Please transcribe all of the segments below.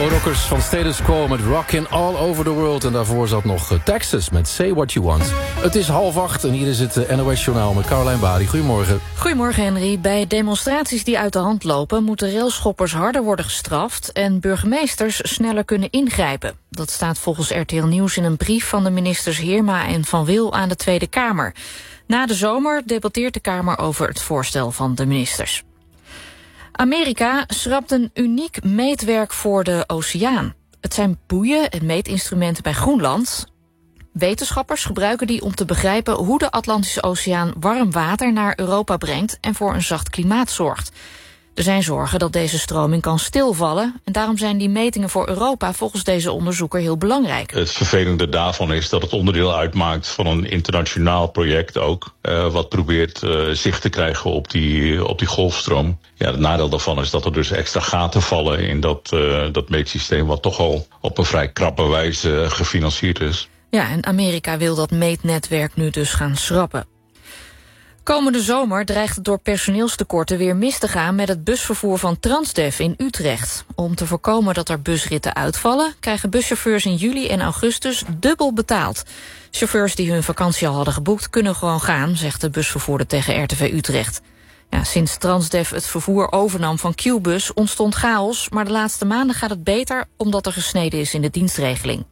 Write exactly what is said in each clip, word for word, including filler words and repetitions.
Rockers van Status Quo met Rockin' All Over The World. En daarvoor zat nog Texas met Say What You Want. Het is half acht en hier is het N O S-journaal met Caroline Bari. Goedemorgen. Goedemorgen, Henry. Bij demonstraties die uit de hand lopen moeten railschoppers harder worden gestraft en burgemeesters sneller kunnen ingrijpen. Dat staat volgens R T L Nieuws in een brief van de ministers Heerma en Van Wil aan de Tweede Kamer. Na de zomer debatteert de Kamer over het voorstel van de ministers. Amerika schrapt een uniek meetwerk voor de oceaan. Het zijn boeien en meetinstrumenten bij Groenland. Wetenschappers gebruiken die om te begrijpen hoe de Atlantische Oceaan warm water naar Europa brengt en voor een zacht klimaat zorgt. Er zijn zorgen dat deze stroming kan stilvallen en daarom zijn die metingen voor Europa volgens deze onderzoeker heel belangrijk. Het vervelende daarvan is dat het onderdeel uitmaakt van een internationaal project ook, uh, wat probeert uh, zicht te krijgen op die, op die golfstroom. Ja, het nadeel daarvan is dat er dus extra gaten vallen in dat, uh, dat meetsysteem wat toch al op een vrij krappe wijze gefinancierd is. Ja, en Amerika wil dat meetnetwerk nu dus gaan schrappen. Komende zomer dreigt het door personeelstekorten weer mis te gaan met het busvervoer van Transdev in Utrecht. Om te voorkomen dat er busritten uitvallen, krijgen buschauffeurs in juli en augustus dubbel betaald. Chauffeurs die hun vakantie al hadden geboekt kunnen gewoon gaan, zegt de busvervoerder tegen R T V Utrecht. Ja, sinds Transdev het vervoer overnam van Qbus ontstond chaos, maar de laatste maanden gaat het beter omdat er gesneden is in de dienstregeling.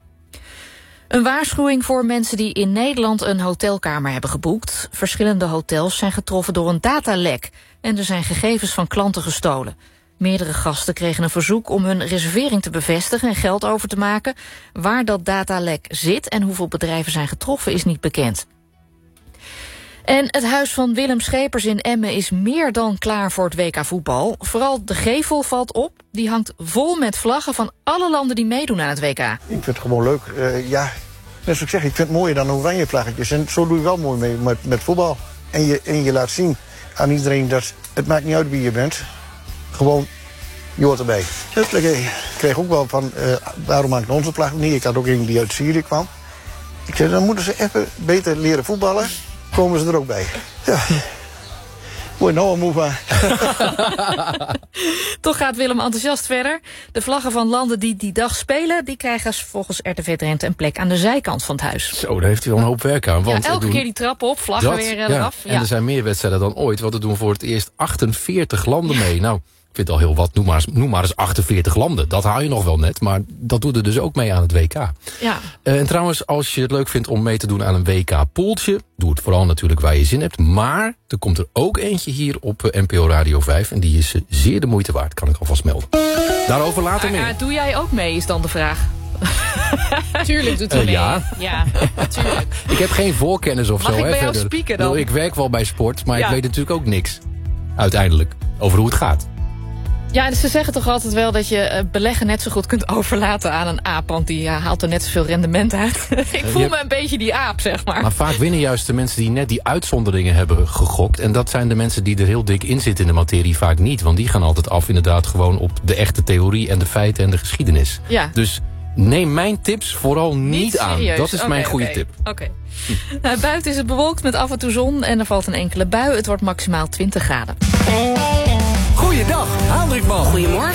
Een waarschuwing voor mensen die in Nederland een hotelkamer hebben geboekt. Verschillende hotels zijn getroffen door een datalek en er zijn gegevens van klanten gestolen. Meerdere gasten kregen een verzoek om hun reservering te bevestigen en geld over te maken. Waar dat datalek zit en hoeveel bedrijven zijn getroffen is niet bekend. En het huis van Willem Schepers in Emmen is meer dan klaar voor het W K voetbal. Vooral de gevel valt op. Die hangt vol met vlaggen van alle landen die meedoen aan het W K. Ik vind het gewoon leuk. Uh, ja, net zoals ik zeg, ik vind het mooier dan oranje vlaggetjes. En zo doe je wel mooi mee met, met voetbal. En je, en je laat zien aan iedereen dat het maakt niet uit wie je bent. Gewoon, je hoort erbij. Ik kreeg ook wel van, uh, waarom maakt onze vlag niet? Ik had ook een die uit Syrië kwam. Ik zei, dan moeten ze even beter leren voetballen. Komen ze er ook bij. Ja. Word je nou al moe van. Toch gaat Willem enthousiast verder. De vlaggen van landen die die dag spelen, die krijgen volgens R T V Drenthe een plek aan de zijkant van het huis. Zo, daar heeft hij wel een hoop werk aan. Want ja, elke doen... keer die trap op, vlaggen dat, weer ja. eraf. Ja. En er zijn meer wedstrijden dan ooit, want er doen voor het eerst achtenveertig landen mee. Nou, ik vind het al heel wat. Noem maar, eens, noem maar eens achtenveertig landen. Dat haal je nog wel net, maar dat doet er dus ook mee aan het W K. Ja. Uh, en trouwens, als je het leuk vindt om mee te doen aan een W K-poeltje, doe het vooral natuurlijk waar je zin hebt. Maar er komt er ook eentje hier op uh, N P O Radio vijf. En die is uh, zeer de moeite waard, kan ik alvast melden. Daarover later meer. Uh, uh, doe jij ook mee, is dan de vraag. Tuurlijk doet hij uh, mee. Ja. Ja, tuurlijk. Ik heb geen voorkennis of Mag zo. ik hè, bij jou verder. spieken dan? Ik werk wel bij sport, maar ja. ik weet natuurlijk ook niks. Uiteindelijk. Over hoe het gaat. Ja, dus ze zeggen toch altijd wel dat je uh, beleggen net zo goed kunt overlaten aan een aap. Want die uh, haalt er net zoveel rendement uit. Ik voel je... me een beetje die aap, zeg maar. Maar vaak winnen juist de mensen die net die uitzonderingen hebben gegokt. En dat zijn de mensen die er heel dik in zitten in de materie vaak niet. Want die gaan altijd af inderdaad gewoon op de echte theorie en de feiten en de geschiedenis. Ja. Dus neem mijn tips vooral niet, niet aan. serieus. Dat is okay, mijn goede okay. tip. Oké. Okay. Nou, buiten is het bewolkt met af en toe zon en er valt een enkele bui. Het wordt maximaal twintig graden. Goeiedag, Hendrik Man. Goedemorgen.